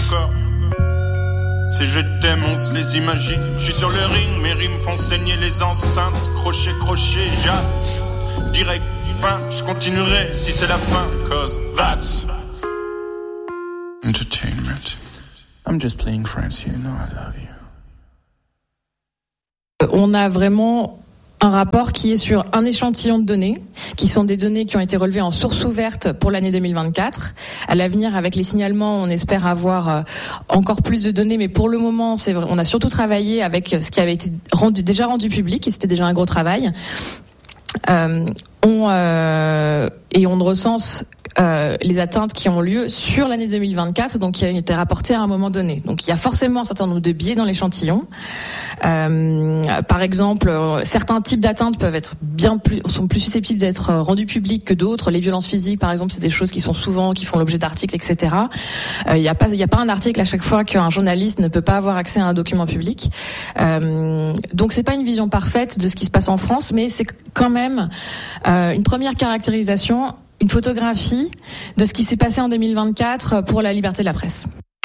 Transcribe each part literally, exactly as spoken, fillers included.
encore. Ces je t'aime, on se les imagine. Je suis sur le ring, mes rimes font saigner les enceintes. Crochet, crochet, jab, direct, fin. Je continuerai si c'est la fin, cause that's entertainment. I'm just playing friends, you know I love you. On a vraiment un rapport qui est sur un échantillon de données, qui sont des données qui ont été relevées en source ouverte pour l'année deux mille vingt-quatre. À l'avenir, avec les signalements, on espère avoir encore plus de données, mais pour le moment, c'est vrai, on a surtout travaillé avec ce qui avait été rendu, déjà rendu public, et c'était déjà un gros travail. Euh, on, euh, et on recense Euh, les atteintes qui ont lieu sur l'année deux mille vingt-quatre, donc qui a été rapportées à un moment donné. Donc il y a forcément un certain nombre de biais dans l'échantillon. Euh, par exemple, euh, certains types d'atteintes peuvent être bien plus, sont plus susceptibles d'être rendus publics que d'autres. Les violences physiques, par exemple, c'est des choses qui sont souvent, qui font l'objet d'articles, et cetera. Euh, il n'y a pas, il y a pas un article à chaque fois qu'un journaliste ne peut pas avoir accès à un document public. Euh, donc c'est pas une vision parfaite de ce qui se passe en France, mais c'est quand même euh, une première caractérisation, une photographie de ce qui s'est passé en deux mille vingt-quatre pour la liberté de la presse.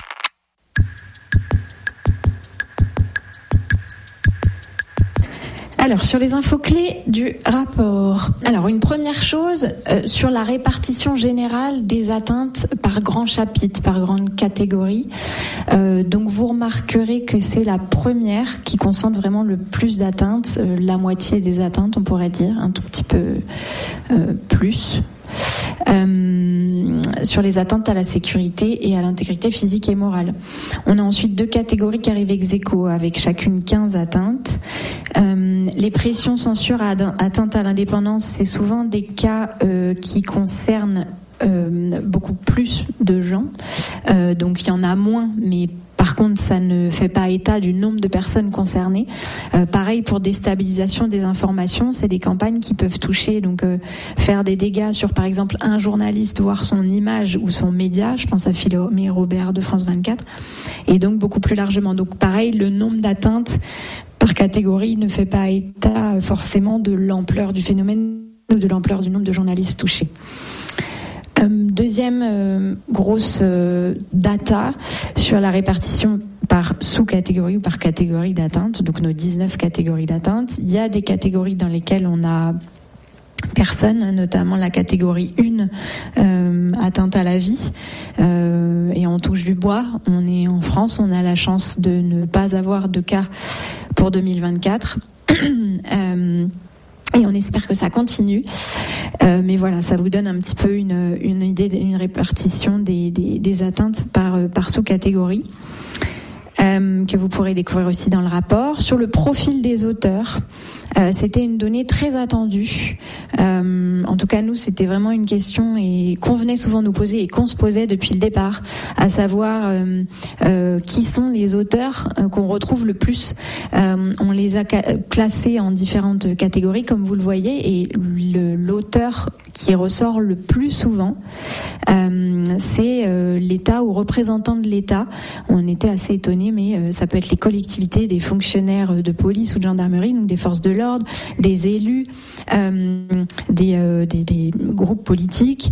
Alors, sur les infos clés du rapport. Alors, une première chose, euh, sur la répartition générale des atteintes par grand chapitre, par grande catégorie. Euh, donc, vous remarquerez que c'est la première qui concentre vraiment le plus d'atteintes, euh, la moitié des atteintes, on pourrait dire, un tout petit peu euh, plus. Euh, sur les atteintes à la sécurité et à l'intégrité physique et morale. On a ensuite deux catégories qui arrivent ex aequo, avec chacune quinze atteintes. Euh, les pressions, censure, atteintes à l'indépendance, c'est souvent des cas euh, qui concernent euh, beaucoup plus de gens. Euh, donc il y en a moins, mais par contre, ça ne fait pas état du nombre de personnes concernées. Euh, pareil pour déstabilisation des informations, c'est des campagnes qui peuvent toucher, donc euh, faire des dégâts sur, par exemple, un journaliste, voire son image ou son média. Je pense à Philomé Robert de France vingt-quatre, et donc beaucoup plus largement. Donc pareil, le nombre d'atteintes par catégorie ne fait pas état forcément de l'ampleur du phénomène ou de l'ampleur du nombre de journalistes touchés. Euh, deuxième euh, grosse euh, data sur la répartition par sous-catégorie ou par catégorie d'atteinte, donc nos dix-neuf catégories d'atteinte. Il y a des catégories dans lesquelles on a personne, notamment la catégorie un, euh, atteinte à la vie, euh, et on touche du bois. On est en France, on a la chance de ne pas avoir de cas pour deux mille vingt-quatre. euh, Et on espère que ça continue. Euh, mais voilà, ça vous donne un petit peu une, une idée, une répartition des, des, des atteintes par, par sous-catégorie, euh, que vous pourrez découvrir aussi dans le rapport. Sur le profil des auteurs, euh, c'était une donnée très attendue. Euh, en tout cas, nous, c'était vraiment une question et qu'on venait souvent nous poser et qu'on se posait depuis le départ, à savoir euh, euh, qui sont les auteurs euh, qu'on retrouve le plus. Euh, on les a ca- classés en différentes catégories, comme vous le voyez, et le, l'auteur qui ressort le plus souvent, euh, c'est euh, l'État ou représentant de l'État. On était assez étonnés, mais euh, ça peut être les collectivités, des fonctionnaires de police ou de gendarmerie, donc des forces de l'ordre, des élus, euh, des, euh, des, des groupes politiques,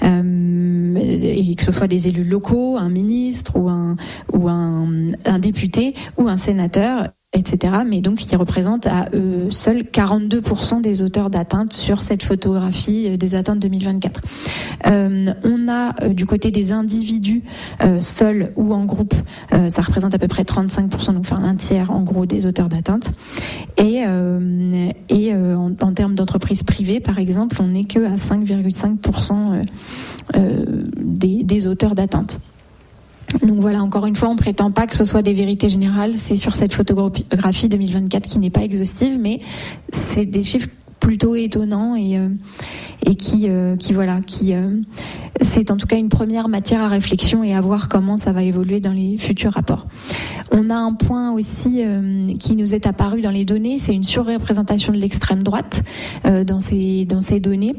euh, et que ce soit des élus locaux, un ministre ou un, ou un, un député ou un sénateur, et cetera. Mais donc, qui représente à eux seuls quarante-deux pour cent des auteurs d'atteintes sur cette photographie des atteintes deux mille vingt-quatre. Euh, on a euh, du côté des individus, euh, seuls ou en groupe, euh, ça représente à peu près trente-cinq pour cent, donc enfin un tiers en gros des auteurs d'atteintes. Et, euh, et euh, en, en termes d'entreprises privées, par exemple, on n'est que à cinq virgule cinq pour cent euh, euh, des, des auteurs d'atteintes. Donc voilà, encore une fois, on prétend pas que ce soit des vérités générales. C'est sur cette photographie deux mille vingt-quatre qui n'est pas exhaustive, mais c'est des chiffres plutôt étonnants et euh, et qui euh, qui voilà, qui euh, c'est en tout cas une première matière à réflexion et à voir comment ça va évoluer dans les futurs rapports. On a un point aussi euh, qui nous est apparu dans les données, c'est une surreprésentation de l'extrême droite euh, dans ces dans ces données.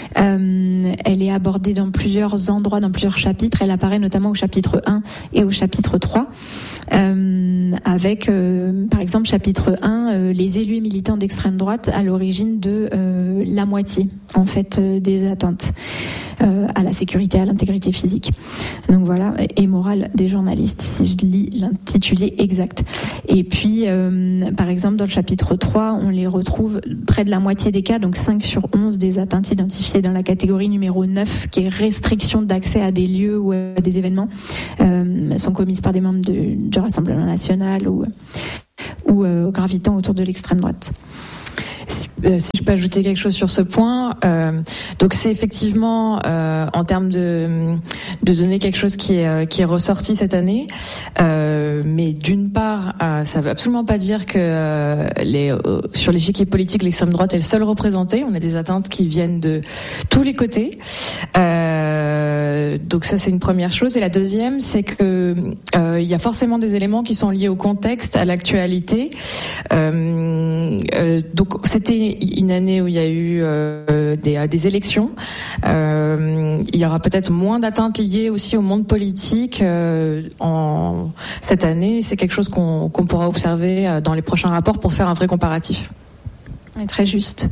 Euh, elle est abordée dans plusieurs endroits, dans plusieurs chapitres. Elle apparaît notamment au chapitre un et au chapitre trois. euh, avec, euh, par exemple, chapitre un, euh, les élus et militants d'extrême droite à l'origine de euh, la moitié, en fait, euh, des atteintes euh, à la sécurité, à l'intégrité physique. Donc voilà, et morale des journalistes, si je lis l'intitulé exact. Et puis, euh, par exemple, dans le chapitre trois, on les retrouve près de la moitié des cas, donc cinq sur onze des atteintes identifiées dans la catégorie numéro neuf, qui est restriction d'accès à des lieux ou à des événements, euh, sont commises par des membres de, du Rassemblement national ou, ou euh, gravitant autour de l'extrême droite. Si, euh, si je peux ajouter quelque chose sur ce point, euh, donc c'est effectivement euh, en termes de, de données quelque chose qui est euh, qui est ressorti cette année, euh, mais d'une part, euh, ça veut absolument pas dire que euh, les euh, sur l'échiquier politique l'extrême droite est le seul représenté. On a des atteintes qui viennent de tous les côtés. Euh, donc ça c'est une première chose. Et la deuxième, c'est que euh, il y a forcément des éléments qui sont liés au contexte, à l'actualité. Euh, euh, donc c'est C'était une année où il y a eu euh, des, des élections. Euh, il y aura peut-être moins d'atteintes liées aussi au monde politique euh, en cette année. C'est quelque chose qu'on, qu'on pourra observer dans les prochains rapports pour faire un vrai comparatif. Oui, très juste.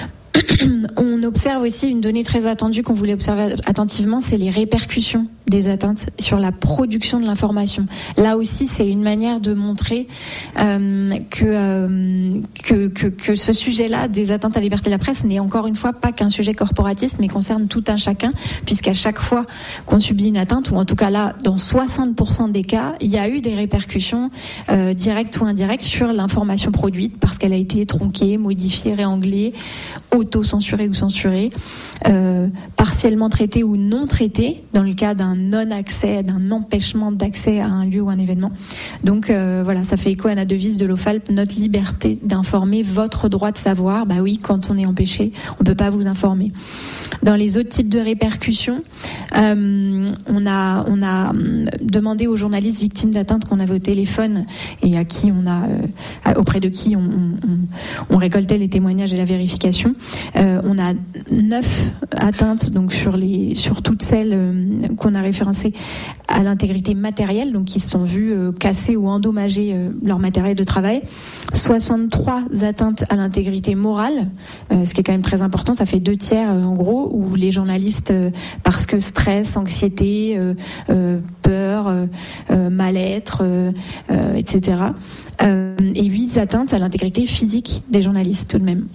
On observe aussi une donnée très attendue qu'on voulait observer attentivement, c'est les répercussions des atteintes sur la production de l'information. Là aussi, c'est une manière de montrer euh, que, euh, que, que, que ce sujet-là, des atteintes à la liberté de la presse, n'est encore une fois pas qu'un sujet corporatiste, mais concerne tout un chacun, puisqu'à chaque fois qu'on subit une atteinte, ou en tout cas là, dans soixante pour cent des cas, il y a eu des répercussions euh, directes ou indirectes sur l'information produite, parce qu'elle a été tronquée, modifiée, réanglée, auto-censurée ou censurée, euh, partiellement traitée ou non traitée, dans le cas d'un non-accès, d'un empêchement d'accès à un lieu ou un événement. Donc euh, voilà, ça fait écho à la devise de l'OFALP, notre liberté d'informer, votre droit de savoir. Bah oui, quand on est empêché, on peut pas vous informer. Dans les autres types de répercussions, euh, on a on a demandé aux journalistes victimes d'atteintes qu'on avait au téléphone et à qui on a euh, auprès de qui on, on, on récoltait les témoignages et la vérification. Euh, on a neuf atteintes donc sur les sur toutes celles euh, qu'on a référencées à l'intégrité matérielle, donc qui se sont vues euh, casser ou endommager euh, leur matériel de travail. soixante-trois atteintes à l'intégrité morale, euh, ce qui est quand même très important. Ça fait deux tiers euh, en gros où les journalistes, euh, parce que stress, anxiété, euh, euh, peur, euh, euh, mal-être, euh, euh, et cetera. Euh, et huit atteintes à l'intégrité physique des journalistes tout de même.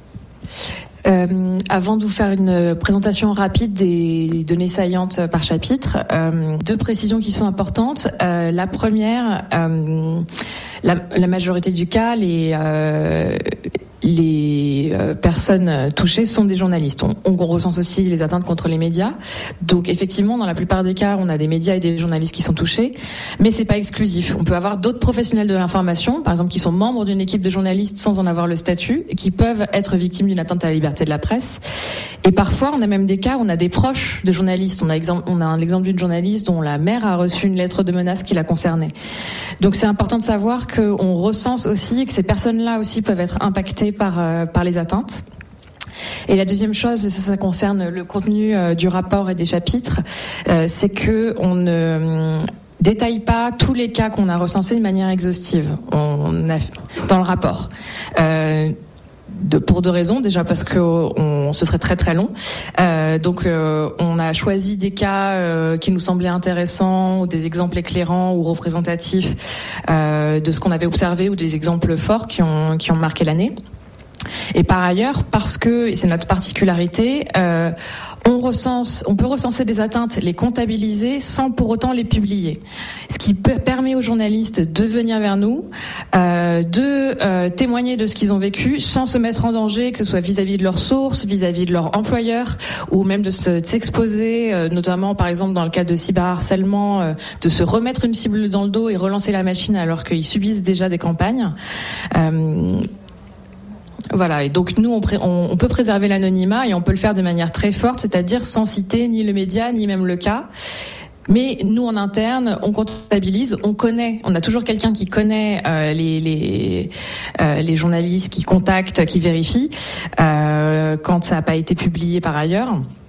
Euh, avant de vous faire une présentation rapide des données saillantes par chapitre, euh, deux précisions qui sont importantes. Euh, la première, euh, la, la majorité du cas, les euh, les euh, personnes touchées sont des journalistes. On, on recense aussi les atteintes contre les médias. Donc effectivement, dans la plupart des cas, on a des médias et des journalistes qui sont touchés, mais c'est pas exclusif. On peut avoir d'autres professionnels de l'information, par exemple, qui sont membres d'une équipe de journalistes sans en avoir le statut, et qui peuvent être victimes d'une atteinte à la liberté de la presse. Et parfois, on a même des cas où on a des proches de journalistes. On a exemple, on a un exemple d'une journaliste dont la mère a reçu une lettre de menace qui la concernait. Donc c'est important de savoir qu'on recense aussi et que ces personnes-là aussi peuvent être impactées par euh, par les atteintes. Et la deuxième chose, et ça, ça concerne le contenu euh, du rapport et des chapitres, euh, c'est que on ne euh, détaille pas tous les cas qu'on a recensés de manière exhaustive. On a dans le rapport. Euh, De, pour deux raisons. Déjà parce que on, ce serait très très long. Euh, donc euh, on a choisi des cas euh, qui nous semblaient intéressants ou des exemples éclairants ou représentatifs euh, de ce qu'on avait observé ou des exemples forts qui ont qui ont marqué l'année. Et par ailleurs, parce que, et c'est notre particularité, euh, on recense, on peut recenser des atteintes, les comptabiliser sans pour autant les publier. Ce qui peut, permet aux journalistes de venir vers nous, euh, de euh, témoigner de ce qu'ils ont vécu sans se mettre en danger, que ce soit vis-à-vis de leurs sources, vis-à-vis de leur employeur, ou même de, se, de s'exposer, euh, notamment par exemple dans le cas de cyberharcèlement, euh, de se remettre une cible dans le dos et relancer la machine alors qu'ils subissent déjà des campagnes. Euh, Voilà, et donc nous on, pré- on, on peut préserver l'anonymat et on peut le faire de manière très forte, c'est-à-dire sans citer ni le média ni même le cas. Mais nous en interne, on comptabilise, on connaît, on a toujours quelqu'un qui connaît euh, les les, euh, les journalistes, qui contactent, qui vérifie euh, quand ça n'a pas été publié par ailleurs.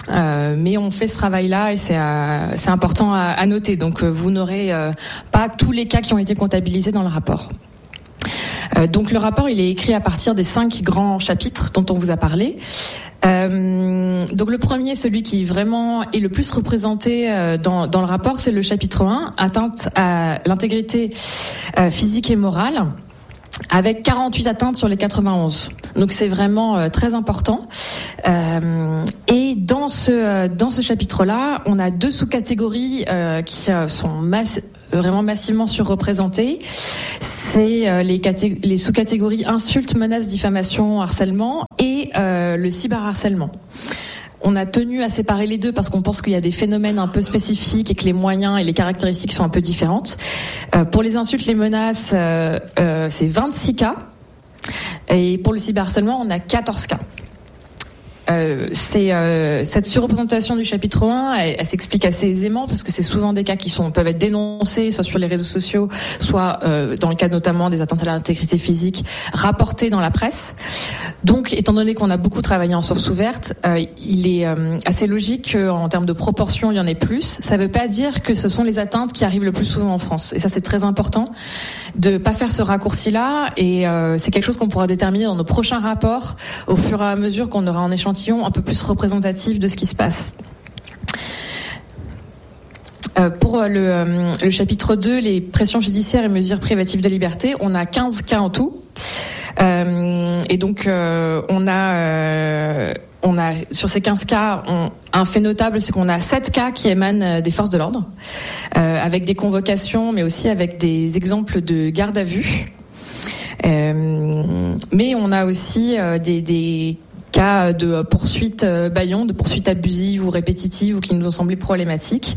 Euh, mais on fait ce travail-là et c'est, euh, c'est important à, à noter. Donc, euh, vous n'aurez euh, pas tous les cas qui ont été comptabilisés dans le rapport. Euh, donc, le rapport, il est écrit à partir des cinq grands chapitres dont on vous a parlé. Euh, donc le premier, celui qui vraiment est le plus représenté euh, dans, dans le rapport, c'est le chapitre un, atteinte à l'intégrité euh, physique et morale, avec quarante-huit atteintes sur les quatre-vingt-onze. Donc c'est vraiment euh, très important. Euh, et dans ce euh, dans ce chapitre-là, on a deux sous-catégories euh, qui euh, sont mass- vraiment massivement surreprésentées. C'est euh, les, catég- les sous-catégories insultes, menaces, diffamation, harcèlement et euh, le cyberharcèlement. On a tenu à séparer les deux parce qu'on pense qu'il y a des phénomènes un peu spécifiques et que les moyens et les caractéristiques sont un peu différentes. Euh, pour les insultes, les menaces, euh, euh, c'est vingt-six cas. Et pour le cyberharcèlement, on a quatorze cas. Euh, c'est euh, cette surreprésentation du chapitre un, elle, elle s'explique assez aisément parce que c'est souvent des cas qui sont peuvent être dénoncés soit sur les réseaux sociaux, soit euh, dans le cas notamment des atteintes à l'intégrité physique rapportés dans la presse. Donc, étant donné qu'on a beaucoup travaillé en source ouverte, euh, il est euh, assez logique qu'en termes de proportion, il y en ait plus. Ça ne veut pas dire que ce sont les atteintes qui arrivent le plus souvent en France. Et ça, c'est très important de pas faire ce raccourci-là. Et euh, c'est quelque chose qu'on pourra déterminer dans nos prochains rapports au fur et à mesure qu'on aura un échantillon un peu plus représentatif de ce qui se passe. Euh, pour le, euh, le chapitre deux, les pressions judiciaires et mesures privatives de liberté, on a quinze cas en tout. Euh, et donc, euh, on a... Euh, On a, sur ces quinze cas, on, un fait notable, c'est qu'on a sept cas qui émanent des forces de l'ordre, euh, avec des convocations, mais aussi avec des exemples de garde à vue. Euh, mais on a aussi euh, des, des cas de poursuites euh, bâillons, de poursuites abusives ou répétitives ou qui nous ont semblé problématiques,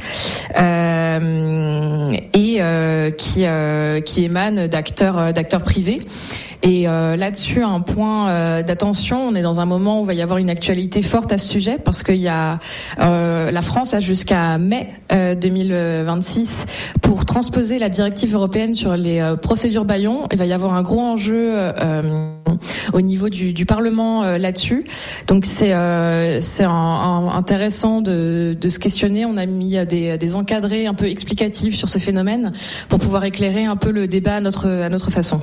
euh, et euh, qui, euh, qui émanent d'acteurs, d'acteurs privés. Et euh, là-dessus, un point euh, d'attention, on est dans un moment où il va y avoir une actualité forte à ce sujet parce qu'il y a euh, la France a jusqu'à mai euh, deux mille vingt-six pour transposer la directive européenne sur les euh, procédures bâillons. Il va y avoir un gros enjeu euh, au niveau du, du Parlement euh, là-dessus. Donc c'est euh, c'est un, un, intéressant de, de se questionner. On a mis des, des encadrés un peu explicatifs sur ce phénomène pour pouvoir éclairer un peu le débat à notre à notre façon.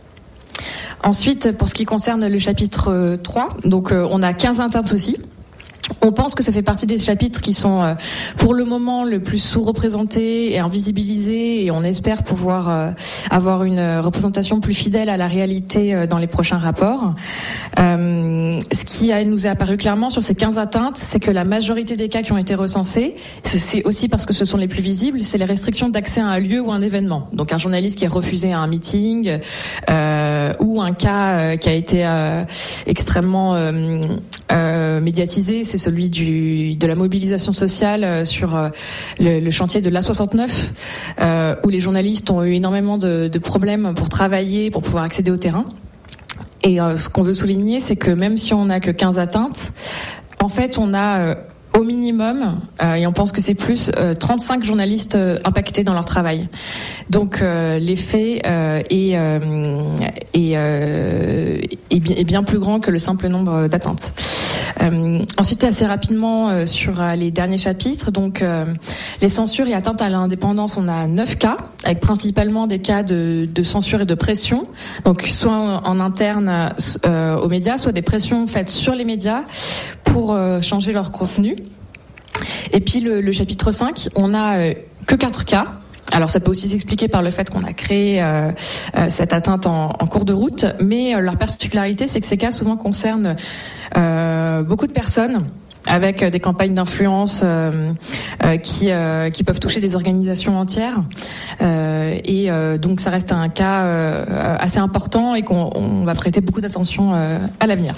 Ensuite, pour ce qui concerne le chapitre trois, donc euh, on a quinze atteintes aussi. On pense que ça fait partie des chapitres qui sont euh, pour le moment le plus sous-représentés et invisibilisés, et on espère pouvoir euh, avoir une représentation plus fidèle à la réalité euh, dans les prochains rapports. Euh, ce qui a, nous est apparu clairement sur ces quinze atteintes, c'est que la majorité des cas qui ont été recensés, c'est aussi parce que ce sont les plus visibles, c'est les restrictions d'accès à un lieu ou un événement. Donc un journaliste qui est refusé à un meeting euh, ou un cas euh, qui a été euh, extrêmement euh, euh, médiatisé, c'est celui du, de la mobilisation sociale sur le, le chantier de l'A soixante-neuf, euh, où les journalistes ont eu énormément de, de problèmes pour travailler, pour pouvoir accéder au terrain. Et euh, ce qu'on veut souligner, c'est que même si on n'a que quinze atteintes, en fait, on a euh, au minimum, euh, et on pense que c'est plus, euh, trente-cinq journalistes euh, impactés dans leur travail. Donc euh, l'effet euh, est, euh, est, euh, est, bien, est bien plus grand que le simple nombre d'atteintes. Euh, ensuite, assez rapidement euh, sur euh, les derniers chapitres, donc euh, les censures et atteintes à l'indépendance, on a neuf cas, avec principalement des cas de, de censure et de pression, donc soit en, en interne euh, aux médias, soit des pressions faites sur les médias pour euh, changer leur contenu. Et puis le, le chapitre cinq, on a euh, que quatre cas. Alors ça peut aussi s'expliquer par le fait qu'on a créé euh, euh, cette atteinte en, en cours de route, mais euh, leur particularité, c'est que ces cas souvent concernent euh, beaucoup de personnes, avec des campagnes d'influence euh, euh, qui euh, qui peuvent toucher des organisations entières, euh, et euh, donc ça reste un cas euh, assez important et qu'on on va prêter beaucoup d'attention euh, à l'avenir.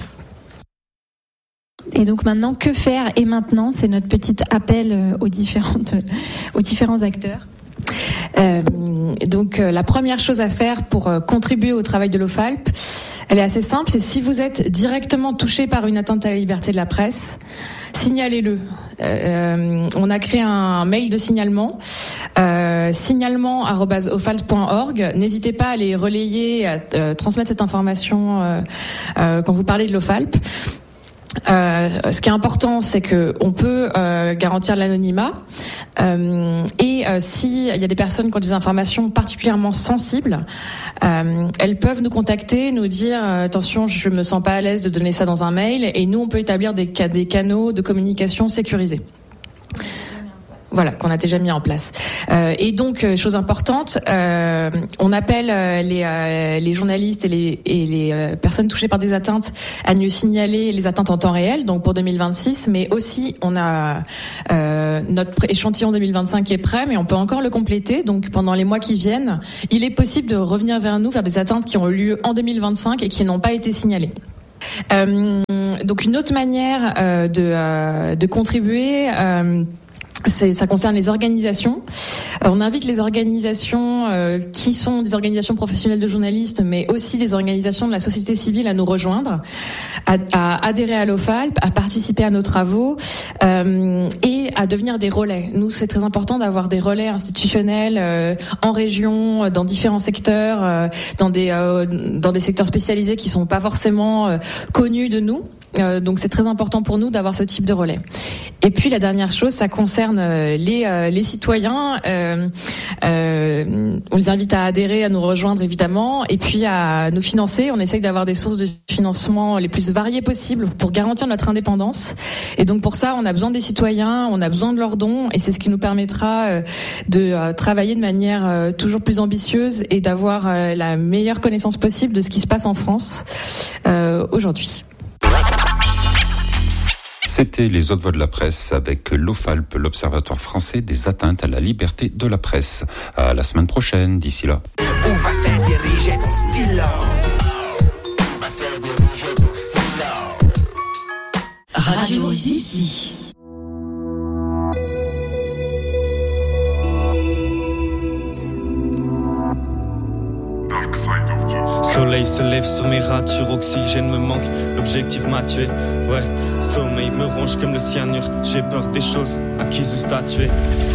Et donc maintenant, que faire et maintenant, c'est notre petit appel aux différentes aux différents acteurs. Euh, donc euh, la première chose à faire pour euh, contribuer au travail de l'OFALP, elle est assez simple, c'est si vous êtes directement touché par une atteinte à la liberté de la presse, signalez-le. Euh, on a créé un mail de signalement, euh, signalement arobase ofalp point org. N'hésitez pas à les relayer, à euh, transmettre cette information euh, euh, quand vous parlez de l'OFALP. Euh, ce qui est important, c'est que on peut euh, garantir l'anonymat euh, et euh, si il y a des personnes qui ont des informations particulièrement sensibles, euh, elles peuvent nous contacter, nous dire euh, attention, je me sens pas à l'aise de donner ça dans un mail, et nous on peut établir des, des canaux de communication sécurisés. Voilà, qu'on a déjà mis en place. Euh, et donc, euh, chose importante, euh, on appelle euh, les, euh, les journalistes et les, et les euh, personnes touchées par des atteintes à nous signaler les atteintes en temps réel, donc pour deux mille vingt-six, mais aussi on a euh, notre échantillon deux mille vingt-cinq qui est prêt, mais on peut encore le compléter. Donc pendant les mois qui viennent, il est possible de revenir vers nous, vers des atteintes qui ont eu lieu en deux mille vingt-cinq et qui n'ont pas été signalées. Euh, donc une autre manière euh, de, euh, de contribuer... Euh, C'est, ça concerne les organisations. Euh, on invite les organisations euh, qui sont des organisations professionnelles de journalistes, mais aussi les organisations de la société civile à nous rejoindre, à, à adhérer à l'OFALP, à participer à nos travaux euh, et à devenir des relais. Nous, c'est très important d'avoir des relais institutionnels euh, en région, dans différents secteurs, euh, dans des euh, dans des secteurs spécialisés qui sont pas forcément euh, connus de nous. Euh, donc c'est très important pour nous d'avoir ce type de relais. Et puis la dernière chose, ça concerne euh, les euh, les citoyens. Euh, euh, on les invite à adhérer, à nous rejoindre évidemment, et puis à nous financer. On essaye d'avoir des sources de financement les plus variées possibles pour garantir notre indépendance. Et donc pour ça, on a besoin des citoyens, on a besoin de leurs dons, et c'est ce qui nous permettra euh, de euh, travailler de manière euh, toujours plus ambitieuse et d'avoir euh, la meilleure connaissance possible de ce qui se passe en France euh, aujourd'hui. C'était les autres voix de la presse avec l'OFALP, l'Observatoire français des atteintes à la liberté de la presse. À la semaine prochaine, d'ici là. Où va se diriger ton stylo? Radio Zizi. Soleil se lève sur mes ratures, oxygène me manque, l'objectif m'a tué. Ouais, sommeil me ronge comme le cyanure, j'ai peur des choses acquises ou statuées.